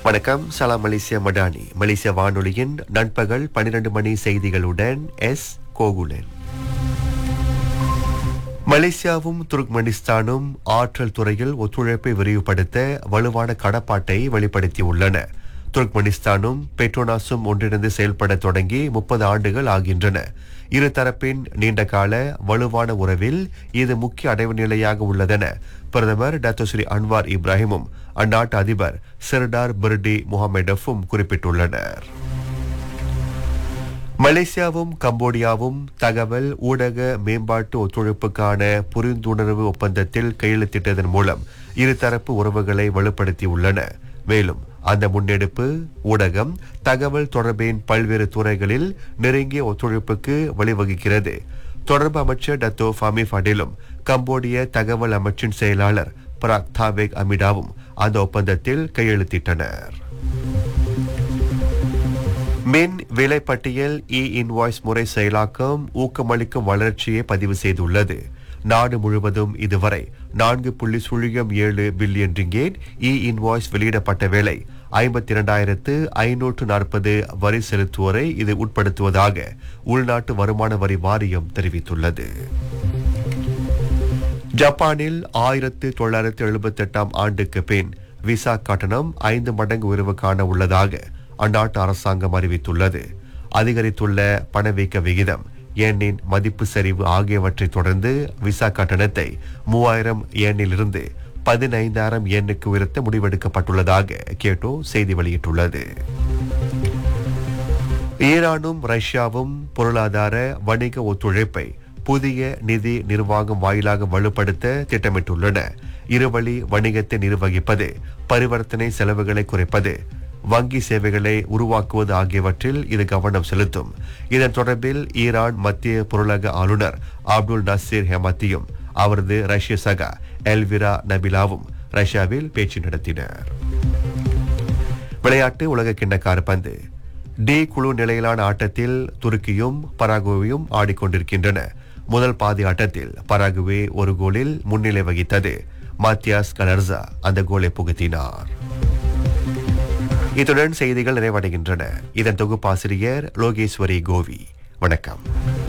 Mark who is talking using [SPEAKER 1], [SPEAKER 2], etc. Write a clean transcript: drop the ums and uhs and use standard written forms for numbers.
[SPEAKER 1] வணக்கம். சலாம் மலேசியா மடானி. மலேசிய வானொலியின் நண்பகல் 12 மணி செய்திகளுடன் எஸ் கோகுலன். மலேசியாவும் துர்க்மெனிஸ்தானும் ஆற்றல் துறையில் ஒத்துழைப்பை விரிவுபடுத்த வலுவான கடப்பாட்டை வெளிப்படுத்தியுள்ளன. துர்க்மெனிஸ்தானும் பெட்ரோனாஸும் ஒன்றிணைந்து செயல்பட தொடங்கி 30 ஆண்டுகள் ஆகின்றன. இருதரப்பின் நீண்டகால வலுவான உறவில் இது முக்கிய அடைவு நிலையாக உள்ளதென பிரதமர் டாக்டர் ஸ்ரீ அன்வார் இப்ராஹிமும் அந்நாட்டு அதிபர் செர்டார் பிர்டி முகமடஃபும் குறிப்பிட்டுள்ளனர். மலேசியாவும் கம்போடியாவும் தகவல் ஊடக மேம்பாட்டு ஒத்துழைப்புக்கான புரிந்துணர்வு ஒப்பந்தத்தில் கையெழுத்திட்டதன் மூலம் இருதரப்பு உறவுகளை வலுப்படுத்தியுள்ளன. மேலும் அந்த முன்னெடுப்பு ஊடகம் தகவல் தொடர்பின் பல்வேறு துறைகளில் நெருங்கிய ஒத்துழைப்புக்கு வழிவகுக்கிறது. தொடர்பு அமைச்சர் டத்தோ ஃபாமி ஃபடிலும் கம்போடிய தகவல் அமைச்சின் செயலாளர் பராக் தாவேக் அமிடாவும் அந்த ஒப்பந்தத்தில் கையெழுத்திட்டனர். மின் விலைப்பட்டியல் இன்வாய்ஸ் முறை செயலாக்கம் ஊக்கமளிக்கும் வளர்ச்சியை பதிவு செய்துள்ளது. நாடு முழுவதும் இதுவரை 4.07 பில்லியன் ரிங்கேட் இன்வாய்ஸ் வெளியிடப்பட்ட வேளை 52,540 வரி செலுத்துவோரை இது உட்படுத்துவதாக உள்நாட்டு வருமான வரி வாரியம் தெரிவித்துள்ளது. ஜப்பானில் 1978 ஆண்டுக்கு பின் விசா கட்டணம் 5 மடங்கு உயர்வு காண உள்ளதாக அந்நாட்டு அரசாங்கம் அறிவித்துள்ளது. அதிகரித்துள்ள பணவீக்க விகிதம், எண்ணின் மதிப்பு சரிவு ஆகியவற்றை தொடர்ந்து விசா கட்டணத்தை 3000 எண்ணிலிருந்து 15,000 எண்ணுக்கு உயர்த்த முடிவெடுக்கப்பட்டுள்ளதாக கேட்டோ செய்தி வெளியிட்டுள்ளது. ஈரானும் ரஷ்யாவும் பொருளாதார வணிக ஒத்துழைப்பை புதிய நிதி நிர்வாகம் வாயிலாக வலுப்படுத்த திட்டமிட்டுள்ளன. இருவழி வணிகத்தை நிர்வகிப்பது, பரிவர்த்தனை செலவுகளை குறைப்பது, வங்கி சேவைகளை உருவாக்குவது ஆகியவற்றில் இது கவனம் செலுத்தும். இதன் தொடர்பில் ஈரான் மத்திய பொருளக ஆளுநர் அப்துல் நசீர் ஹெமத்தியும் அவரது ரஷ்ய சகா எல்விரா நபிலாவும் ரஷ்யாவில் பேச்சு நடத்தினர். விளையாட்டு உலக கிண்ண கால்பந்து டி குழு நிலையிலான ஆட்டத்தில் துருக்கியும் பராகுவேயும் ஆடிக்கொண்டிருக்கின்றன. முதல் பாதி ஆட்டத்தில் பராகுவே ஒரு கோலில் முன்னிலை வகித்தது. மாத்தியாஸ் கலர்சா அந்த கோலை புகுத்தினார். இத்துடன் செய்திகள் நிறைவடைகின்றன. இதன் தொகுப்பாசிரியர் லோகேஸ்வரி கோவி. வணக்கம்.